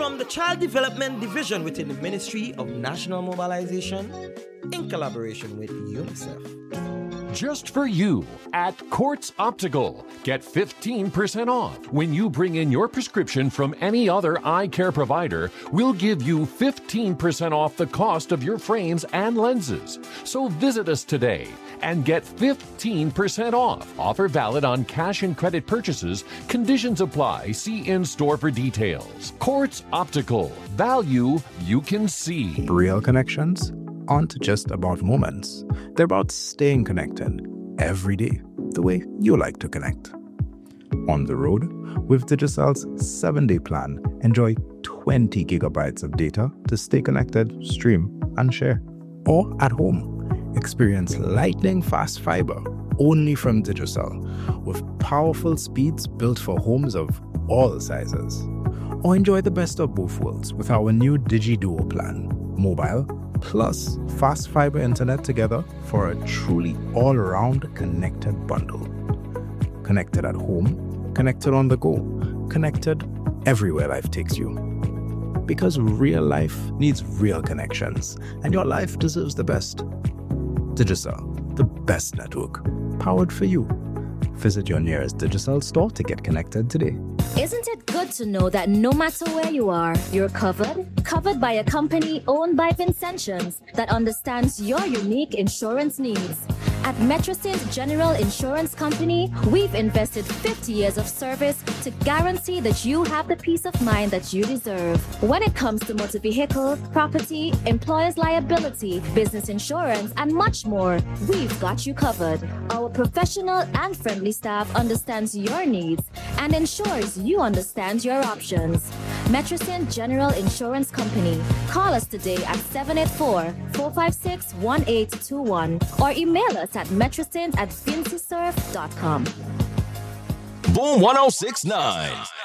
from the Child Development Division within the Ministry of National Mobilization in collaboration with UNICEF. Just for you at Quartz Optical. Get 15% off. When you bring in your prescription from any other eye care provider, we'll give you 15% off the cost of your frames and lenses. So visit us today and get 15% off. Offer valid on cash and credit purchases. Conditions apply. See in-store for details. Quartz Optical. Value you can see. Real connections aren't just about moments. They're about staying connected every day, the way you like to connect. On the road, with Digicel's 7-day plan, enjoy 20 gigabytes of data to stay connected, stream, and share. Or at home, experience lightning fast fiber only from Digicel, with powerful speeds built for homes of all sizes. Or enjoy the best of both worlds with our new DigiDuo plan, mobile plus fast fiber internet together for a truly all-around connected bundle. Connected at home, connected on the go, connected everywhere life takes you. Because real life needs real connections, and your life deserves the best. Digicel, the best network, powered for you. Visit your nearest Digicel store to get connected today. Isn't it good to know that no matter where you are, you're covered? Covered by a company owned by Vincentians that understands your unique insurance needs. At Metrosint General Insurance Company, we've invested 50 years of service to guarantee that you have the peace of mind that you deserve. When it comes to motor vehicle, property, employer's liability, business insurance, and much more, we've got you covered. Our professional and friendly staff understands your needs and ensures you understand your options. Metrosint General Insurance Company. Call us today at 784-456-1821 or email us at metrosint@vincisurf.com. Boom 1069.